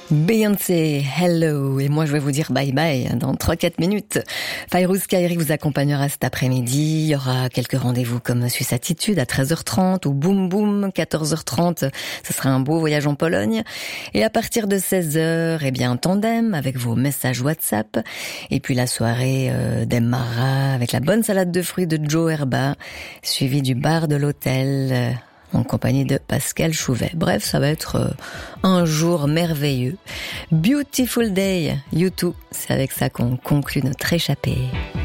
Beyoncé, hello, et moi je vais vous dire bye bye dans 3-4 minutes. Fayrouz Kairi vous accompagnera cet après-midi, il y aura quelques rendez-vous comme Suisse Attitude à 13h30 ou Boom Boom 14h30, ce sera un beau voyage en Pologne. Et à partir de 16h, eh bien tandem avec vos messages WhatsApp, et puis la soirée démarrera avec la bonne salade de fruits de Joe Herba, suivi du bar de l'hôtel en compagnie de Pascal Chouvet. Bref, ça va être un jour merveilleux. Beautiful Day, U2, c'est avec ça qu'on conclut notre échappée.